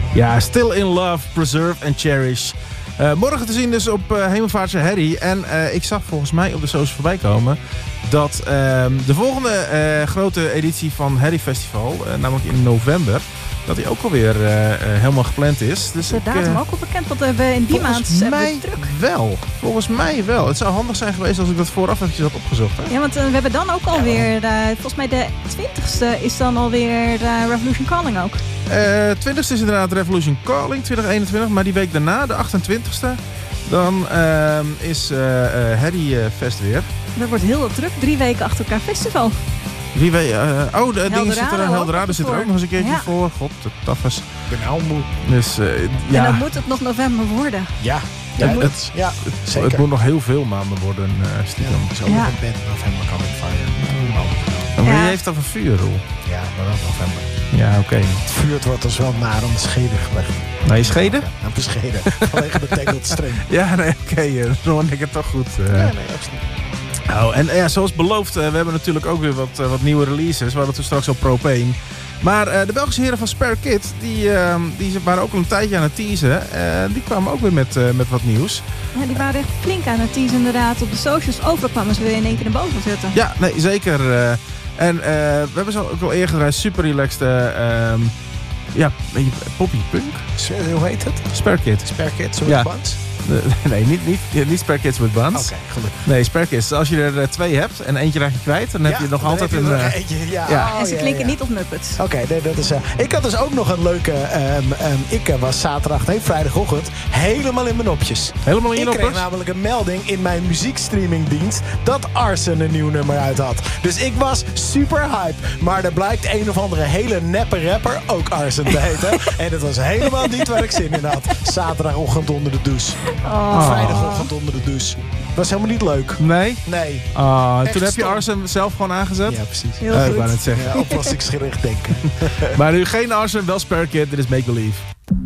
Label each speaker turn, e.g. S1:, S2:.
S1: Ja, Still in Love, Preserve and Cherish. Morgen te zien dus op Hemelvaartse Harry. En ik zag volgens mij op de socials voorbij komen dat de volgende grote editie van Harry Festival, namelijk in november, dat die ook alweer helemaal gepland is. Dus
S2: de datum ook al bekend, want we hebben in die maand druk.
S1: Volgens mij wel. Het zou handig zijn geweest als ik dat vooraf eventjes had opgezocht. Hè?
S2: Ja, want we hebben dan ook alweer, volgens mij de 20ste is dan alweer Revolution Calling ook.
S1: 20ste is inderdaad Revolution Calling 2021, maar die week daarna, de 28ste, dan is Harry Fest weer.
S2: Dat wordt heel druk, 3 weken achter elkaar festival.
S1: De dingen zit er, Helderado zit er ook nog eens een keertje voor. God, de tafels.
S3: Ik ben nou moe.
S1: Dus,
S2: en dan moet het nog november worden.
S3: Ja, zeker.
S1: Het moet nog heel veel maanden worden. Stiekem.
S3: Zo nog een band november kan ik fire.
S1: Maar wie heeft dat een vuur, Roel?
S3: Ja, maar wel november.
S1: Ja, oké.
S3: Het vuur wordt dus wel naar een schede gelegd.
S1: Naar je schede?
S3: Naar mijn schede. Vanwege de tangled string.
S1: Ja, nee, oké. Dan hoor ik het toch goed.
S3: Ja, nee, absoluut.
S1: Oh, en ja, zoals beloofd, we hebben natuurlijk ook weer wat nieuwe releases. We hadden het straks op Propane. Maar de Belgische heren van Spare Kid, die waren ook al een tijdje aan het teasen. Die kwamen ook weer met wat nieuws.
S2: Ja, die waren echt flink aan het teasen inderdaad. Op de socials overal kwamen ze weer in één keer naar boven zetten.
S1: Ja, nee, zeker. En we hebben zo ook al eerder gedraaid. Super relaxed. Poppy punk.
S3: Hoe heet het?
S1: Spare Kid.
S3: Spare Kid, zo met bands?
S1: Nee, niet Spare Kids with Buns.
S3: Oké, gelukkig.
S1: Nee, Spare Kids. Als je er 2 hebt en eentje raak je kwijt, dan heb je nog altijd een...
S2: En ze klinken niet op Muppets.
S3: Oké, nee, dat is... ik had dus ook nog een leuke... ik was zaterdag, vrijdagochtend, helemaal in mijn nopjes.
S1: Helemaal in je
S3: noppers? Ik kreeg
S1: noppers?
S3: namelijk een melding in mijn muziekstreamingdienst dat Arsen een nieuw nummer uit had. Dus ik was super hype. Maar er blijkt een of andere hele neppe rapper ook Arsen te heten. En dat was helemaal niet waar ik zin in had. Zaterdagochtend onder de douche. Vrijdagochtend onder de douche. Dat was helemaal niet leuk.
S1: Nee?
S3: Nee.
S1: Toen heb je Arsen zelf gewoon aangezet?
S3: Ja, precies.
S2: Heel goed.
S1: Ik wou net zeggen.
S3: Ja, oplossingsgericht denken.
S1: Maar nu geen Arsen, wel Spare Kid. Dit is Make Believe.